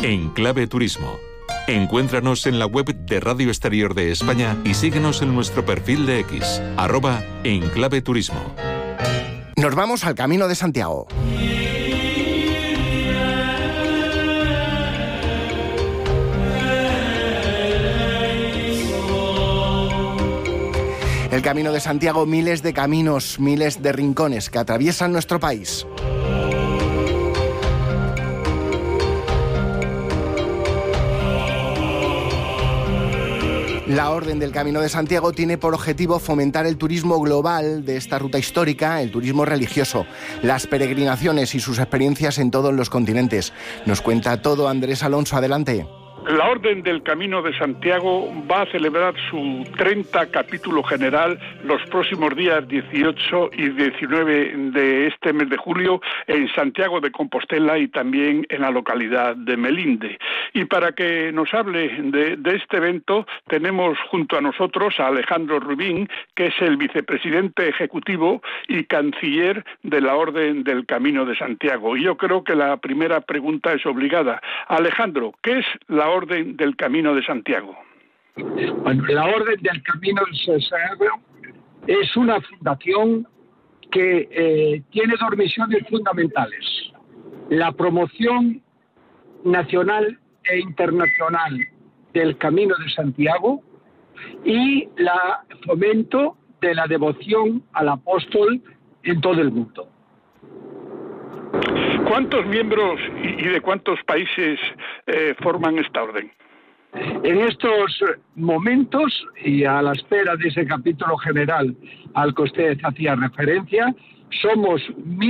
En Clave Turismo. Encuéntranos en la web de Radio Exterior de España y síguenos en nuestro perfil de X, @enclaveturismo. Nos vamos al Camino de Santiago. El Camino de Santiago, miles de caminos, miles de rincones que atraviesan nuestro país. La Orden del Camino de Santiago tiene por objetivo fomentar el turismo global de esta ruta histórica, el turismo religioso, las peregrinaciones y sus experiencias en todos los continentes. Nos cuenta todo Andrés Alonso, adelante. La Orden del Camino de Santiago va a celebrar su 30 capítulo general los próximos días 18 y 19 de este mes de julio en Santiago de Compostela y también en la localidad de Melinde. Y para que nos hable de este evento tenemos junto a nosotros a Alejandro Rubín, que es el vicepresidente ejecutivo y canciller de la Orden del Camino de Santiago. Y yo creo que la primera pregunta es obligada. Alejandro, ¿qué es la Orden del Camino de Santiago? Bueno, la Orden del Camino de Santiago es una fundación que tiene dos misiones fundamentales: la promoción nacional e internacional del Camino de Santiago y la fomento de la devoción al apóstol en todo el mundo. ¿Cuántos miembros y de cuántos países forman esta orden? En estos momentos, y a la espera de ese capítulo general al que usted hacía referencia, somos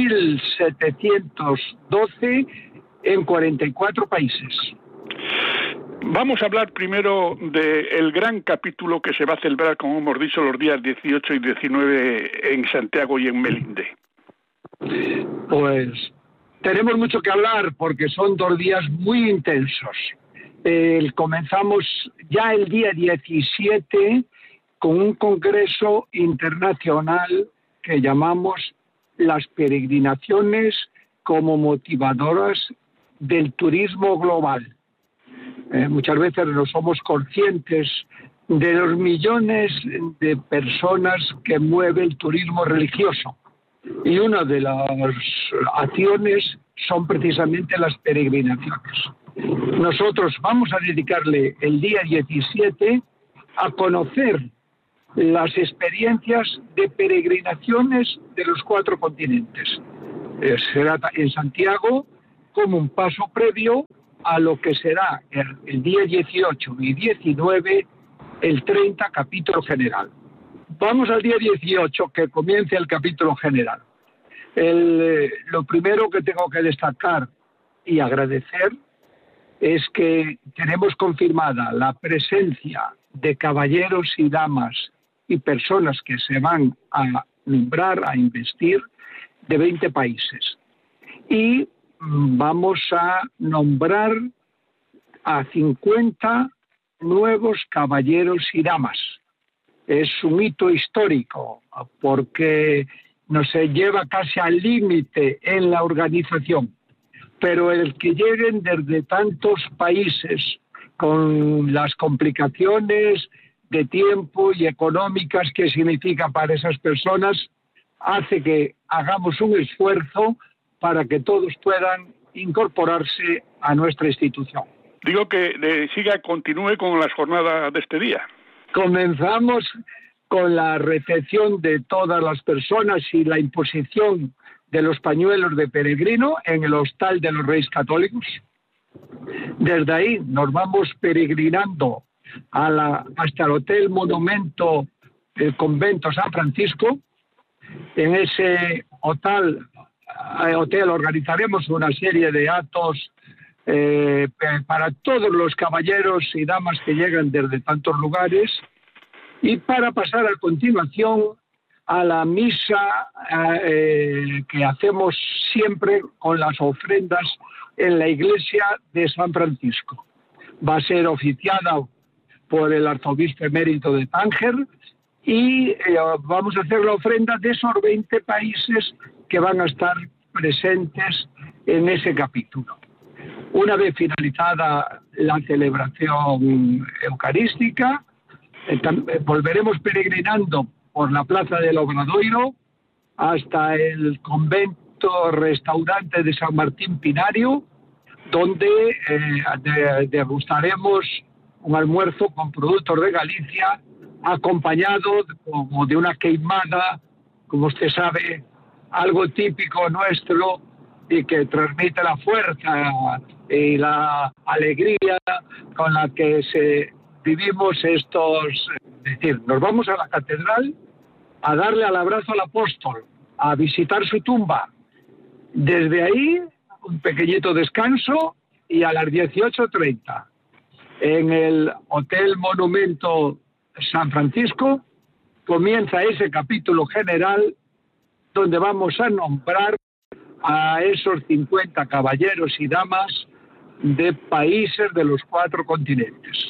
1.712 en 44 países. Vamos a hablar primero del gran capítulo que se va a celebrar, como hemos dicho, los días 18 y 19 en Santiago y en Melinde. Pues tenemos mucho que hablar porque son 2 días muy intensos. Comenzamos ya el día 17 con un congreso internacional que llamamos las peregrinaciones como motivadoras del turismo global. Muchas veces no somos conscientes de los millones de personas que mueve el turismo religioso. Y una de las acciones son precisamente las peregrinaciones. Nosotros vamos a dedicarle el día 17 a conocer las experiencias de peregrinaciones de los 4 continentes. Será en Santiago como un paso previo a lo que será el día 18 y 19 el 30 capítulo general. Vamos al día 18, que comience el capítulo general. Lo primero que tengo que destacar y agradecer es que tenemos confirmada la presencia de caballeros y damas y personas que se van a nombrar, a investir, de 20 países. Y vamos a nombrar a 50 nuevos caballeros y damas. Es un hito histórico porque nos lleva casi al límite en la organización. Pero el que lleguen desde tantos países con las complicaciones de tiempo y económicas que significa para esas personas hace que hagamos un esfuerzo para que todos puedan incorporarse a nuestra institución. Digo que continúe con las jornadas de este día. Comenzamos con la recepción de todas las personas y la imposición de los pañuelos de peregrino en el Hostal de los Reyes Católicos. Desde ahí nos vamos peregrinando hasta el Hotel Monumento del Convento San Francisco. En ese hotel organizaremos una serie de actos para todos los caballeros y damas que llegan desde tantos lugares, y para pasar a continuación a la misa que hacemos siempre con las ofrendas en la iglesia de San Francisco. Va a ser oficiada por el arzobispo emérito de Tánger y vamos a hacer la ofrenda de esos 20 países que van a estar presentes en ese capítulo. Una vez finalizada la celebración eucarística, volveremos peregrinando por la Plaza del Obradoiro hasta el convento restaurante de San Martín Pinario, donde degustaremos un almuerzo con productos de Galicia, acompañado como de una queimada, como usted sabe, algo típico nuestro y que transmite la fuerza y la alegría con la que vivimos estos. Es decir, nos vamos a la catedral a darle al abrazo al apóstol, a visitar su tumba. Desde ahí, un pequeñito descanso y a las 18:30 en el Hotel Monumento San Francisco comienza ese capítulo general donde vamos a nombrar a esos 50 caballeros y damas de países de los 4 continentes.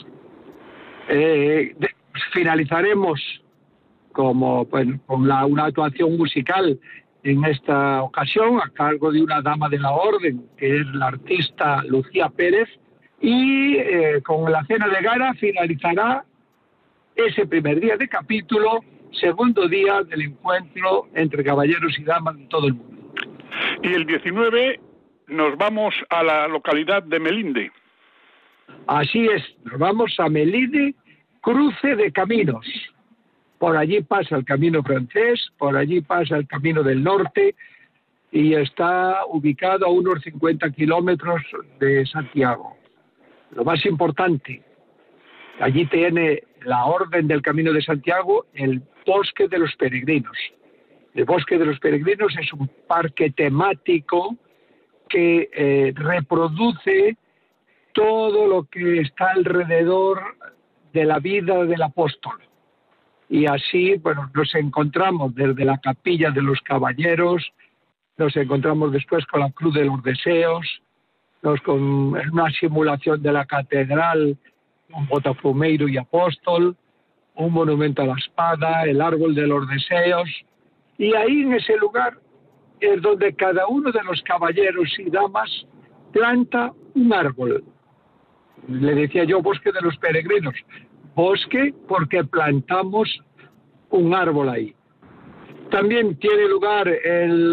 Finalizaremos con una actuación musical en esta ocasión a cargo de una dama de la orden, que es la artista Lucía Pérez, y con la cena de gala finalizará ese primer día de capítulo, segundo día del encuentro entre caballeros y damas de todo el mundo. Y el 19 nos vamos a la localidad de Melinde. Así es, nos vamos a Melinde, cruce de caminos. Por allí pasa el camino francés, por allí pasa el camino del norte y está ubicado a unos 50 kilómetros de Santiago. Lo más importante, allí tiene la Orden del Camino de Santiago el Bosque de los Peregrinos. El Bosque de los Peregrinos es un parque temático que reproduce todo lo que está alrededor de la vida del apóstol. Y así, bueno, nos encontramos desde la Capilla de los Caballeros, nos encontramos después con la Cruz de los Deseos, con una simulación de la catedral, un Botafumeiro y Apóstol, un monumento a la espada, el Árbol de los Deseos. Y ahí en ese lugar es donde cada uno de los caballeros y damas planta un árbol. Le decía yo Bosque de los Peregrinos. Bosque porque plantamos un árbol ahí. También tiene lugar en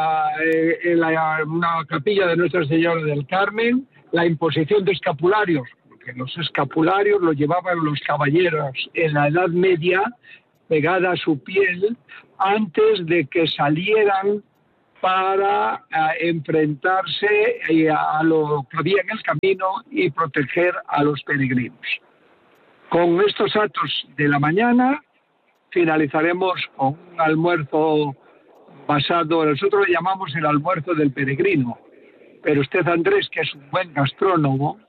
una capilla de Nuestra Señora del Carmen la imposición de escapularios, porque los escapularios los llevaban los caballeros en la Edad Media pegada a su piel antes de que salieran para enfrentarse a lo que había en el camino y proteger a los peregrinos. Con estos actos de la mañana finalizaremos con un almuerzo basado, nosotros le llamamos el almuerzo del peregrino, pero usted, Andrés, que es un buen gastrónomo,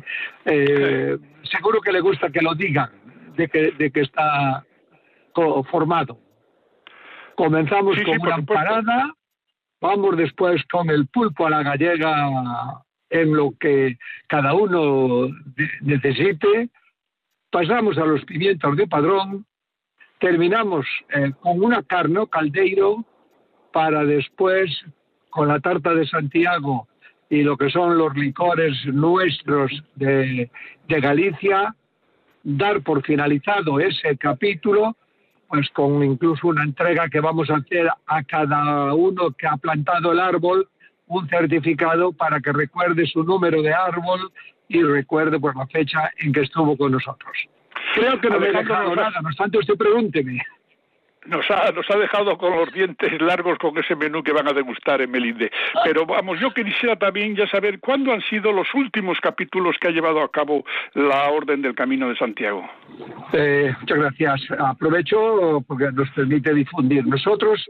seguro que le gusta que lo digan, de que está formado. Comenzamos con una empanada, vamos después con el pulpo a la gallega en lo que cada uno necesite, pasamos a los pimientos de Padrón, terminamos con una carne o caldeiro para después, con la tarta de Santiago y lo que son los licores nuestros de Galicia, dar por finalizado ese capítulo, pues con incluso una entrega que vamos a hacer a cada uno que ha plantado el árbol, un certificado para que recuerde su número de árbol y recuerde pues la fecha en que estuvo con nosotros. Creo que no me he dejado nada, no obstante usted pregúnteme. Nos ha dejado con los dientes largos con ese menú que van a degustar en Melinde. Pero vamos, yo quisiera también ya saber cuándo han sido los últimos capítulos que ha llevado a cabo la Orden del Camino de Santiago. Muchas gracias. Aprovecho porque nos permite difundir. Nosotros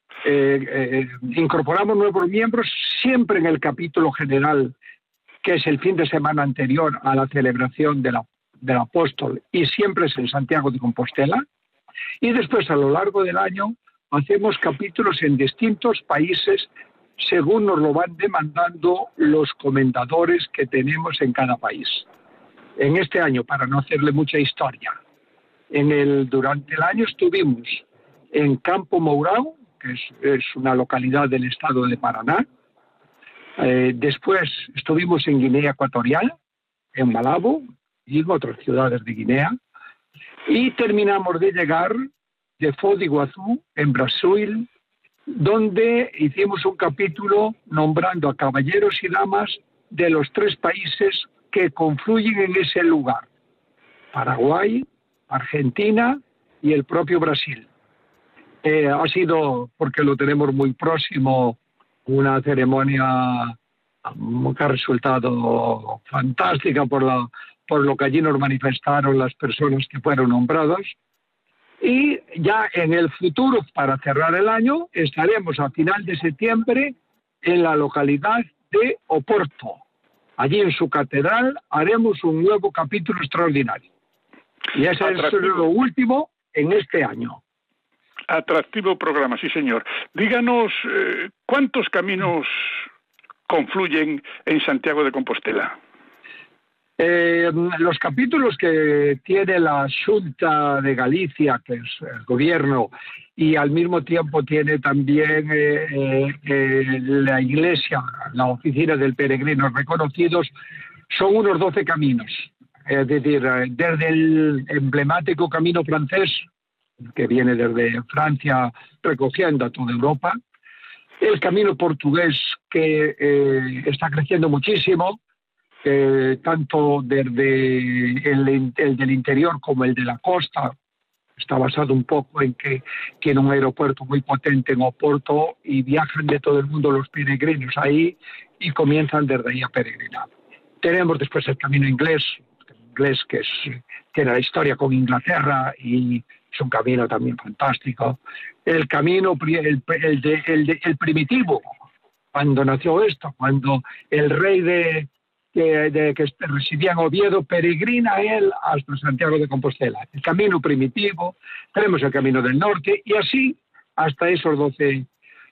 incorporamos nuevos miembros siempre en el capítulo general, que es el fin de semana anterior a la celebración del apóstol, y siempre es en Santiago de Compostela. Y después, a lo largo del año, hacemos capítulos en distintos países según nos lo van demandando los comendadores que tenemos en cada país. En este año, para no hacerle mucha historia, durante el año estuvimos en Campo Mourão, que es una localidad del estado de Paraná, Después estuvimos en Guinea Ecuatorial, en Malabo y en otras ciudades de Guinea. Y terminamos de llegar de Foz de Iguazú, en Brasil, donde hicimos un capítulo nombrando a caballeros y damas de los 3 países que confluyen en ese lugar: Paraguay, Argentina y el propio Brasil. Ha sido, porque lo tenemos muy próximo, una ceremonia que ha resultado fantástica por lo que allí nos manifestaron las personas que fueron nombradas. Y ya en el futuro, para cerrar el año, estaremos a final de septiembre en la localidad de Oporto. Allí en su catedral haremos un nuevo capítulo extraordinario. Y ese es lo último en este año. Atractivo programa, sí señor. Díganos, ¿cuántos caminos confluyen en Santiago de Compostela? Los capítulos que tiene la Xunta de Galicia, que es el gobierno, y al mismo tiempo tiene también la Iglesia, la Oficina del Peregrinos Reconocidos, son unos 12 caminos. Es decir, desde el emblemático camino francés, que viene desde Francia recogiendo a toda Europa, el camino portugués, que está creciendo muchísimo, tanto desde el del interior como el de la costa. Está basado un poco en que tiene un aeropuerto muy potente en Oporto y viajan de todo el mundo los peregrinos ahí y comienzan desde ahí a peregrinar. Tenemos después el camino inglés que tiene la historia con Inglaterra y es un camino también fantástico. El camino, el primitivo, cuando nació esto, cuando el rey que residía en Oviedo peregrina él hasta Santiago de Compostela. El camino primitivo, tenemos el camino del norte y así hasta esos 12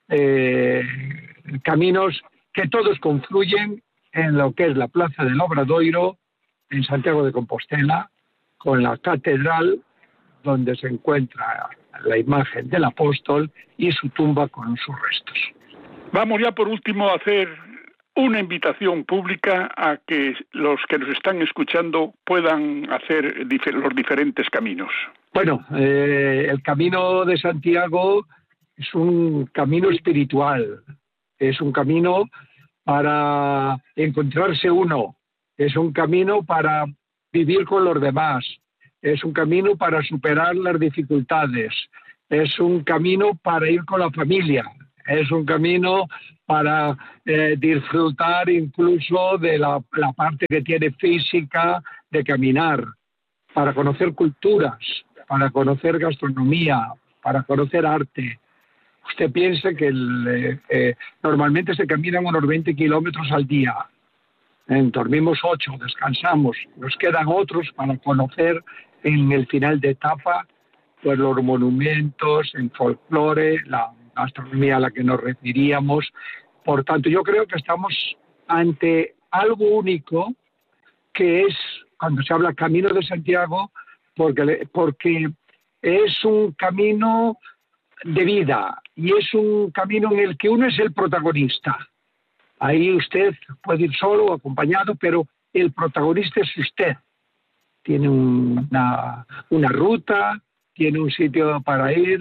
caminos que todos confluyen en lo que es la Plaza del Obradoiro, en Santiago de Compostela, con la catedral donde se encuentra la imagen del apóstol y su tumba con sus restos. Vamos ya por último a hacer una invitación pública a que los que nos están escuchando puedan hacer los diferentes caminos. Bueno, el Camino de Santiago es un camino espiritual, es un camino para encontrarse uno, es un camino para vivir con los demás, es un camino para superar las dificultades, es un camino para ir con la familia, es un camino para disfrutar incluso de la parte que tiene física de caminar, para conocer culturas, para conocer gastronomía, para conocer arte. Usted piensa que normalmente se caminan unos 20 kilómetros al día. Dormimos 8, descansamos. Nos quedan otros para conocer en el final de etapa pues los monumentos, el folclore, la gastronomía a la que nos referíamos. Por tanto, yo creo que estamos ante algo único, que es, cuando se habla Camino de Santiago, porque es un camino de vida y es un camino en el que uno es el protagonista. Ahí usted puede ir solo o acompañado, pero el protagonista es usted. Tiene una ruta, tiene un sitio para ir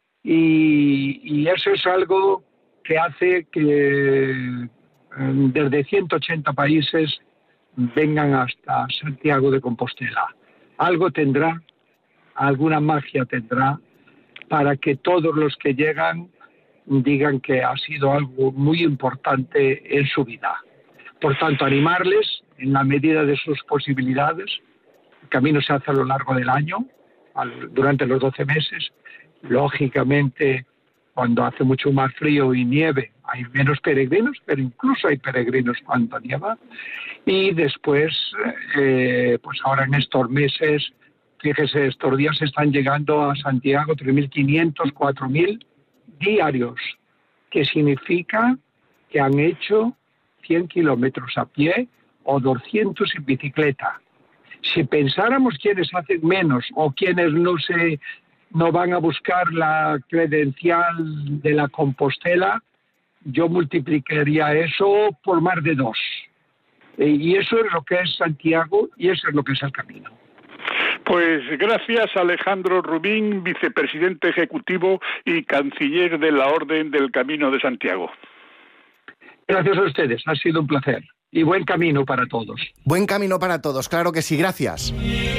y eso es algo que hace que desde 180 países vengan hasta Santiago de Compostela. Algo tendrá, alguna magia tendrá, para que todos los que llegan digan que ha sido algo muy importante en su vida. Por tanto, animarles en la medida de sus posibilidades. El camino se hace a lo largo del año, durante los 12 meses. Lógicamente, cuando hace mucho más frío y nieve, hay menos peregrinos, pero incluso hay peregrinos cuando nieva. Y después, pues ahora en estos meses, fíjese, estos días están llegando a Santiago 3.500, 4.000 diarios, que significa que han hecho 100 kilómetros a pie o 200 en bicicleta. Si pensáramos quienes hacen menos o quienes no van a buscar la credencial de la Compostela, yo multiplicaría eso por más de 2. Y eso es lo que es Santiago y eso es lo que es el camino. Pues gracias, Alejandro Rubín, vicepresidente ejecutivo y canciller de la Orden del Camino de Santiago. Gracias a ustedes, ha sido un placer. Y buen camino para todos. Buen camino para todos, claro que sí, gracias.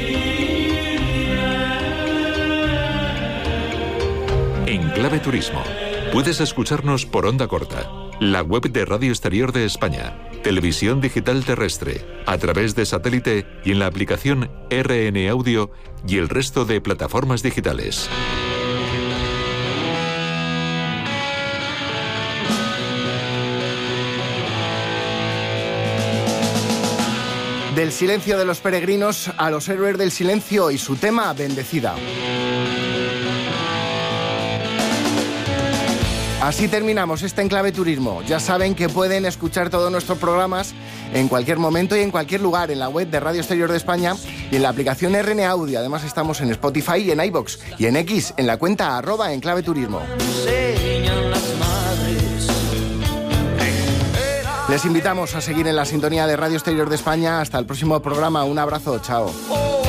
En Clave Turismo, puedes escucharnos por onda corta, la web de Radio Exterior de España, televisión digital terrestre, a través de satélite y en la aplicación RN Audio y el resto de plataformas digitales. Del silencio de los peregrinos a los héroes del silencio y su tema, Bendecida. Así terminamos este Enclave Turismo. Ya saben que pueden escuchar todos nuestros programas en cualquier momento y en cualquier lugar en la web de Radio Exterior de España y en la aplicación RN Audio. Además estamos en Spotify y en iVoox y en X en la cuenta @enclaveturismo. Les invitamos a seguir en la sintonía de Radio Exterior de España. Hasta el próximo programa. Un abrazo. Chao.